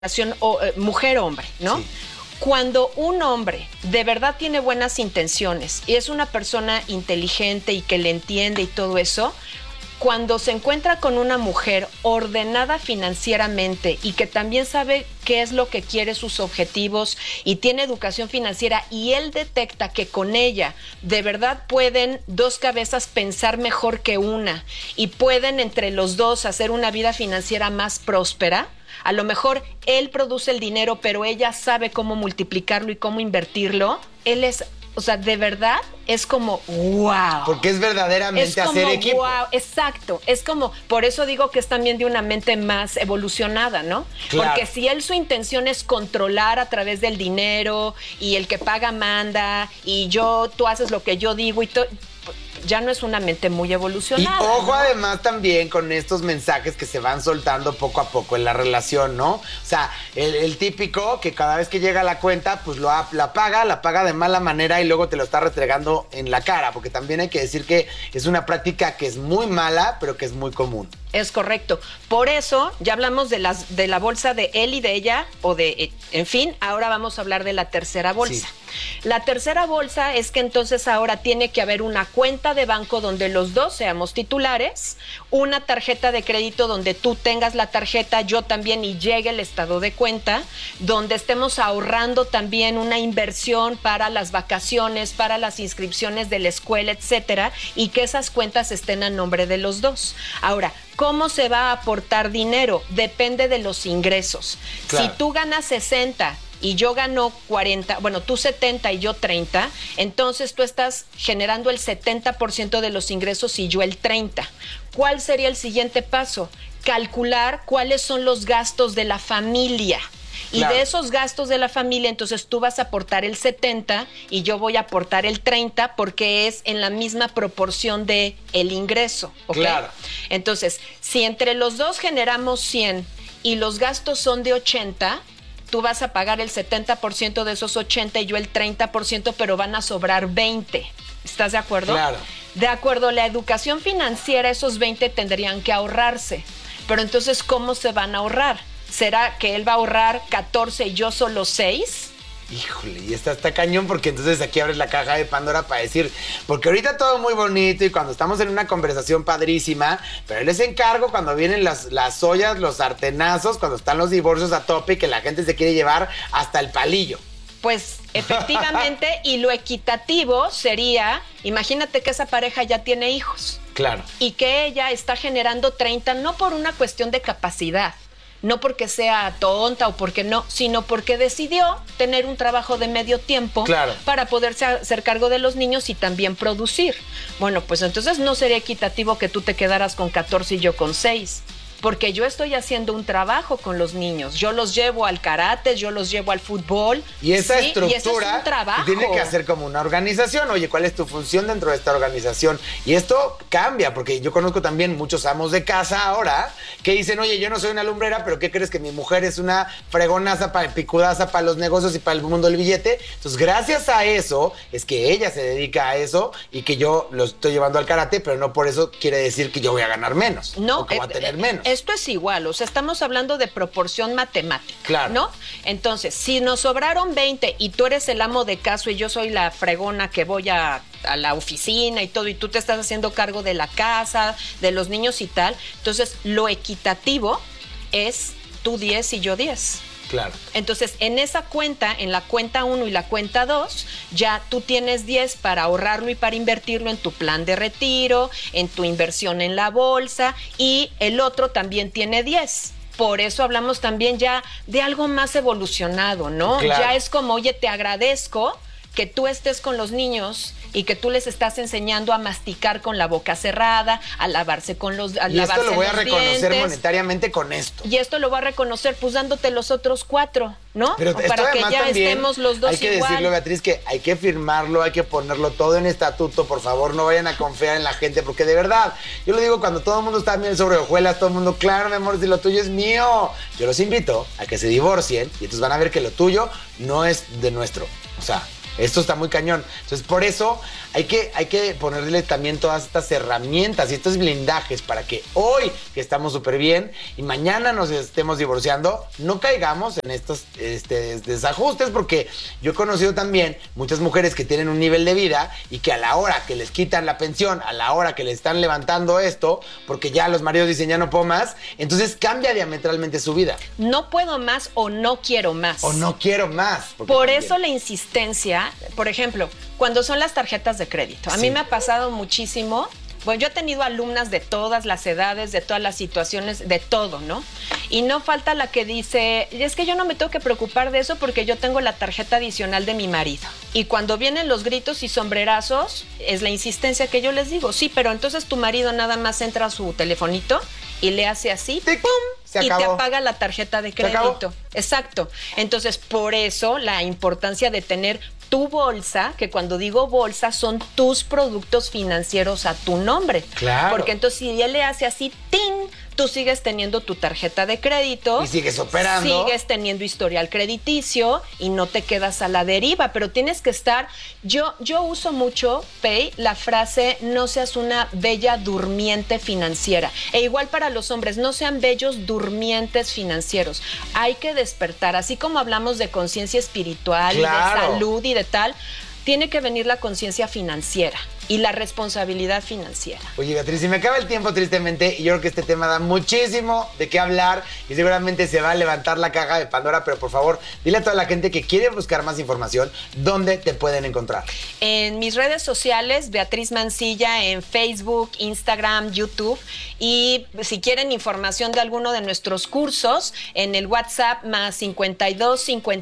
mujer-hombre, ¿no? Sí. Cuando un hombre de verdad tiene buenas intenciones y es una persona inteligente y que le entiende y todo eso, cuando se encuentra con una mujer ordenada financieramente y que también sabe qué es lo que quiere, sus objetivos y tiene educación financiera y él detecta que con ella de verdad pueden dos cabezas pensar mejor que una y pueden entre los dos hacer una vida financiera más próspera, a lo mejor él produce el dinero, pero ella sabe cómo multiplicarlo y cómo invertirlo, él es... O sea, de verdad es como wow. Porque es verdaderamente es como, hacer equipo. Wow, exacto. Es como, por eso digo que es también de una mente más evolucionada, ¿no? Claro. Porque si él su intención es controlar a través del dinero y el que paga manda y tú haces lo que yo digo y todo, ya no es una mente muy evolucionada. Y ojo, ¿no? además también con estos mensajes que se van soltando poco a poco en la relación, ¿no? O sea, el típico que cada vez que llega a la cuenta, pues la paga de mala manera y luego te lo está retregando en la cara, porque también hay que decir que es una práctica que es muy mala, pero que es muy común. Es correcto. Por eso ya hablamos de la bolsa de él y de ella, en fin, ahora vamos a hablar de la tercera bolsa. Sí. La tercera bolsa es que entonces ahora tiene que haber una cuenta de banco donde los dos seamos titulares, una tarjeta de crédito donde tú tengas la tarjeta, yo también y llegue el estado de cuenta, donde estemos ahorrando también una inversión para las vacaciones, para las inscripciones de la escuela, etcétera, y que esas cuentas estén a nombre de los dos. Ahora, ¿cómo se va a aportar dinero? Depende de los ingresos. Claro. Si tú ganas 60 y yo gano 40, bueno, tú 70 y yo 30, entonces tú estás generando el 70% de los ingresos y yo el 30%. ¿Cuál sería el siguiente paso? Calcular cuáles son los gastos de la familia. Y claro, de esos gastos de la familia, entonces tú vas a aportar el 70 y yo voy a aportar el 30 porque es en la misma proporción de el ingreso. ¿Okay? Claro. Entonces, si entre los dos generamos 100 y los gastos son de 80, tú vas a pagar el 70% de esos 80 y yo el 30%, pero van a sobrar 20. ¿Estás de acuerdo? Claro. De acuerdo a la educación financiera, esos 20 tendrían que ahorrarse. Pero entonces, ¿cómo se van a ahorrar? ¿Será que él va a ahorrar 14 y yo solo 6? Híjole, y está cañón porque entonces aquí abres la caja de Pandora para decir, porque ahorita todo muy bonito y cuando estamos en una conversación padrísima, pero les encargo cuando vienen las ollas, los sartenazos, cuando están los divorcios a tope y que la gente se quiere llevar hasta el palillo. Pues efectivamente, y lo equitativo sería, imagínate que esa pareja ya tiene hijos. Claro. Y que ella está generando 30, no por una cuestión de capacidad, no porque sea tonta o porque no, sino porque decidió tener un trabajo de medio tiempo, claro, para poderse hacer cargo de los niños y también producir. Bueno, pues entonces no sería equitativo que tú te quedaras con 14 y yo con 6. Porque yo estoy haciendo un trabajo con los niños. Yo los llevo al karate, yo los llevo al fútbol. Y esa ¿sí? estructura y eso es un trabajo. Tiene que hacer como una organización. Oye, ¿cuál es tu función dentro de esta organización? Y esto cambia, porque yo conozco también muchos amos de casa ahora que dicen, oye, yo no soy una lumbrera, pero ¿qué crees? Que mi mujer es una fregonaza, picudaza para los negocios y para el mundo del billete. Entonces, gracias a eso, es que ella se dedica a eso y que yo lo estoy llevando al karate, pero no por eso quiere decir que yo voy a ganar menos. No, o que voy a tener menos. Esto es igual, o sea, estamos hablando de proporción matemática, claro, ¿no? Entonces, si nos sobraron 20 y tú eres el amo de casa y yo soy la fregona que voy a la oficina y todo, y tú te estás haciendo cargo de la casa, de los niños y tal, entonces lo equitativo es tú 10 y yo 10. Claro. Entonces, en esa cuenta, en la cuenta 1 y la cuenta 2, ya tú tienes 10 para ahorrarlo y para invertirlo en tu plan de retiro, en tu inversión en la bolsa, y el otro también tiene 10. Por eso hablamos también ya de algo más evolucionado, ¿no? Claro. Ya es como, oye, te agradezco que tú estés con los niños y que tú les estás enseñando a masticar con la boca cerrada, a lavarse con los dientes. Y esto lo voy a reconocer monetariamente con esto. Y esto lo voy a reconocer pues dándote los otros 4, ¿no? Pero para que ya estemos los dos hay que igual. decirlo, Beatriz, que hay que firmarlo, hay que ponerlo todo en estatuto, por favor, no vayan a confiar en la gente, porque de verdad, yo lo digo cuando todo el mundo está bien sobre hojuelas, todo el mundo, claro, mi amor, si lo tuyo es mío. Yo los invito a que se divorcien y entonces van a ver que lo tuyo no es de nuestro. O sea, esto está muy cañón. Entonces, por eso hay que ponerle también todas estas herramientas y estos blindajes para que hoy, que estamos súper bien, y mañana nos estemos divorciando, no caigamos en estos desajustes, porque yo he conocido también muchas mujeres que tienen un nivel de vida y que a la hora que les quitan la pensión, a la hora que le están levantando esto, porque ya los maridos dicen ya no puedo más, entonces cambia diametralmente su vida. No puedo más o no quiero más. O no quiero más. Por eso la insistencia, por ejemplo, cuando son las tarjetas de crédito. A mí me ha pasado muchísimo. Bueno, yo he tenido alumnas de todas las edades, de todas las situaciones, de todo, ¿no? Y no falta la que dice, es que yo no me tengo que preocupar de eso porque yo tengo la tarjeta adicional de mi marido. Y cuando vienen los gritos y sombrerazos, es la insistencia que yo les digo, sí, pero entonces tu marido nada más entra a su telefonito y le hace así, ¡pum! Y te apaga la tarjeta de crédito. Exacto. Entonces, por eso la importancia de tener tu bolsa, que cuando digo bolsa son tus productos financieros a tu nombre. Claro. Porque entonces si él le hace así, ¡ting!, tú sigues teniendo tu tarjeta de crédito. Y sigues operando. Sigues teniendo historial crediticio y no te quedas a la deriva, pero tienes que estar... Yo uso mucho, Pei, la frase, no seas una bella durmiente financiera. E igual para los hombres, no sean bellos durmientes financieros. Hay que despertar, así como hablamos de conciencia espiritual, claro, y de salud y de tal, tiene que venir la conciencia financiera y la responsabilidad financiera. Oye, Beatriz, se me acaba el tiempo tristemente y yo creo que este tema da muchísimo de qué hablar y seguramente se va a levantar la caja de Pandora, pero por favor, dile a toda la gente que quiere buscar más información, ¿dónde te pueden encontrar? En mis redes sociales, Beatriz Mancilla, en Facebook, Instagram, YouTube, y si quieren información de alguno de nuestros cursos, en el WhatsApp más 52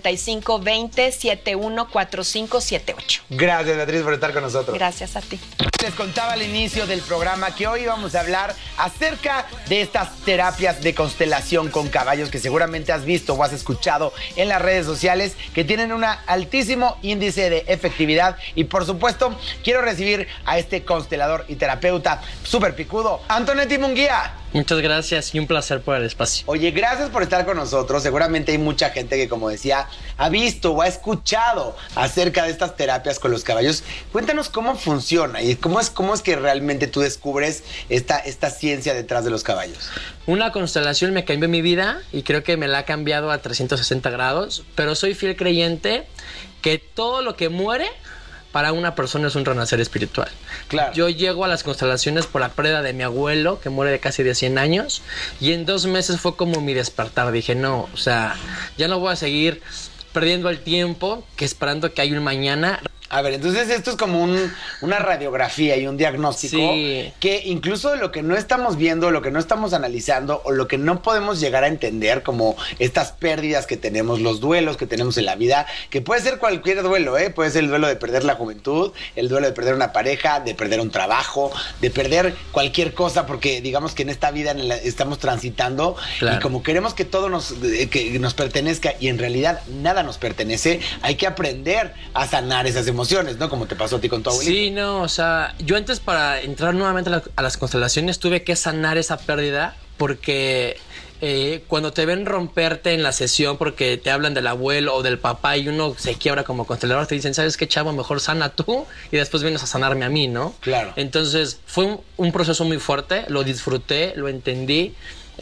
55 20 71 45 78. Gracias, Beatriz, por estar con nosotros. Gracias a ti. Les contaba al inicio del programa que hoy vamos a hablar acerca de estas terapias de constelación con caballos que seguramente has visto o has escuchado en las redes sociales, que tienen un altísimo índice de efectividad. Y por supuesto, quiero recibir a este constelador y terapeuta súper picudo, Antonetti Munguía. Muchas gracias y un placer por el espacio. Oye, gracias por estar con nosotros. Seguramente hay mucha gente que, como decía, ha visto o ha escuchado acerca de estas terapias con los caballos. Cuéntanos cómo funciona y cómo es que realmente tú descubres esta ciencia detrás de los caballos. Una constelación me cambió mi vida y creo que me la ha cambiado a 360 grados, pero soy fiel creyente que todo lo que muere para una persona es un renacer espiritual. Claro. Yo llego a las constelaciones por la pérdida de mi abuelo, que muere de casi de 100 años, y en 2 meses fue como mi despertar. Dije, no, o sea, ya no voy a seguir perdiendo el tiempo, que esperando que haya un mañana. A ver, entonces esto es como una radiografía y un diagnóstico, sí, que incluso lo que no estamos viendo, lo que no estamos analizando o lo que no podemos llegar a entender, como estas pérdidas que tenemos, los duelos que tenemos en la vida, que puede ser cualquier duelo, puede ser el duelo de perder la juventud, el duelo de perder una pareja, de perder un trabajo, de perder cualquier cosa, porque digamos que en esta vida estamos transitando, claro, y como queremos que todo que nos pertenezca y en realidad nada nos pertenece, hay que aprender a sanar esas emociones, ¿no? Como te pasó a ti con tu abuelito. Sí, no, o sea, yo antes para entrar nuevamente a las constelaciones tuve que sanar esa pérdida porque cuando te ven romperte en la sesión porque te hablan del abuelo o del papá y uno se quiebra como constelador, te dicen, ¿sabes qué, chavo? Mejor sana tú y después vienes a sanarme a mí, ¿no? Claro. Entonces fue un proceso muy fuerte, lo disfruté, lo entendí,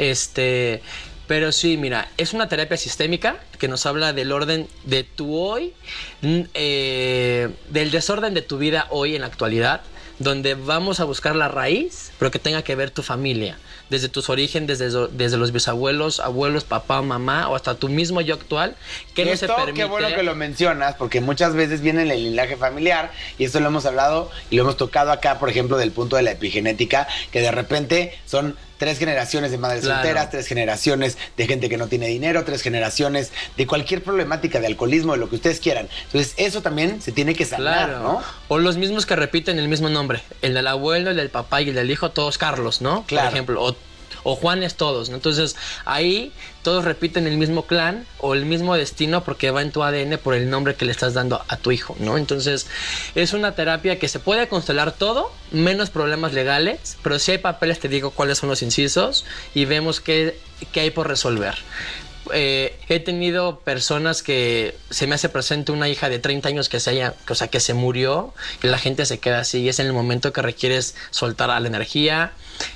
pero sí, mira, es una terapia sistémica que nos habla del orden de tu hoy, del desorden de tu vida hoy en la actualidad, donde vamos a buscar la raíz, pero que tenga que ver tu familia, desde tus orígenes, desde los bisabuelos, abuelos, papá, mamá, o hasta tu mismo yo actual, que no se permite. Qué bueno que lo mencionas, porque muchas veces viene en el linaje familiar, y esto lo hemos hablado y lo hemos tocado acá, por ejemplo, del punto de la epigenética, que de repente son 3 generaciones de madres solteras, 3 generaciones de gente que no tiene dinero, 3 generaciones de cualquier problemática, de alcoholismo, de lo que ustedes quieran. Entonces, eso también se tiene que sanar, ¿no? O los mismos que repiten el mismo nombre. El del abuelo, el del papá y el del hijo, todos Carlos, ¿no? Claro. Por ejemplo, o Juanes todos, ¿no? Entonces, ahí todos repiten el mismo clan o el mismo destino porque va en tu ADN por el nombre que le estás dando a tu hijo, ¿no? Entonces, es una terapia que se puede constelar todo, menos problemas legales, pero si hay papeles te digo cuáles son los incisos y vemos qué hay por resolver. He tenido personas que se me hace presente una hija de 30 años que se murió y la gente se queda así. Y es en el momento que requieres soltar a la energía.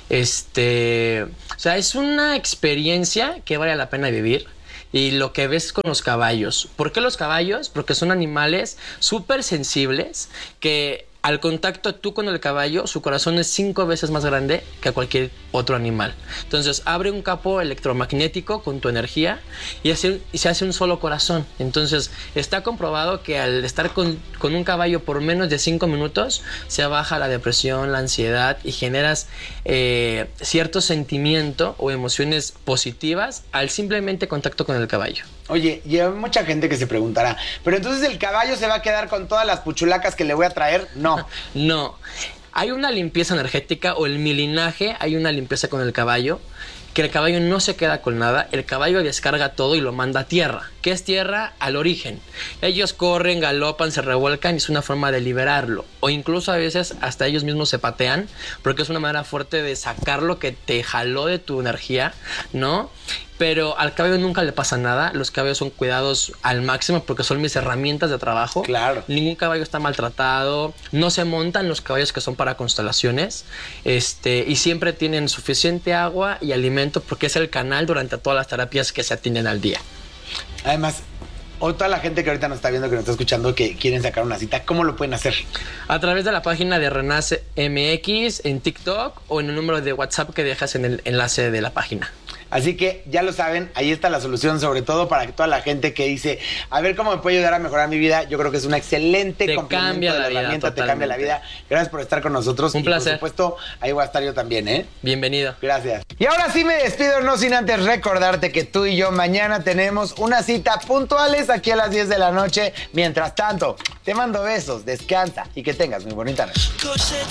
O sea, es una experiencia que vale la pena vivir. Y lo que ves con los caballos. ¿Por qué los caballos? Porque son animales súper sensibles que al contacto tú con el caballo, su corazón es 5 veces más grande que a cualquier otro animal. Entonces abre un campo electromagnético con tu energía y se hace un solo corazón. Entonces está comprobado que al estar con un caballo por menos de 5 minutos se baja la depresión, la ansiedad y generas cierto sentimiento o emociones positivas al simplemente contacto con el caballo. Oye, y hay mucha gente que se preguntará, ¿pero entonces el caballo se va a quedar con todas las puchulacas que le voy a traer? No. No. Hay una limpieza energética o el milinaje, hay una limpieza con el caballo, que el caballo no se queda con nada, el caballo descarga todo y lo manda a tierra. ¿Qué es tierra? Al origen. Ellos corren, galopan, se revuelcan y es una forma de liberarlo. O incluso a veces hasta ellos mismos se patean porque es una manera fuerte de sacar lo que te jaló de tu energía, ¿no? Pero al caballo nunca le pasa nada. Los caballos son cuidados al máximo porque son mis herramientas de trabajo. Claro. Ningún caballo está maltratado. No se montan los caballos que son para constelaciones. Y siempre tienen suficiente agua y alimento porque es el canal durante todas las terapias que se atienden al día. Además, o toda la gente que ahorita nos está viendo, que nos está escuchando, que quieren sacar una cita, ¿cómo lo pueden hacer? A través de la página de Renace MX en TikTok o en el número de WhatsApp que dejas en el enlace de la página. Así que ya lo saben, ahí está la solución, sobre todo para que toda la gente que dice, a ver cómo me puede ayudar a mejorar mi vida, yo creo que es una excelente complemento de la herramienta, te cambia la vida. Gracias por estar con nosotros. Un placer. Por supuesto, ahí voy a estar yo también, ¿eh? Bienvenido. Gracias. Y ahora sí me despido, no sin antes recordarte que tú y yo mañana tenemos una cita puntuales aquí a las 10 de la noche. Mientras tanto, te mando besos, descansa y que tengas muy bonita noche.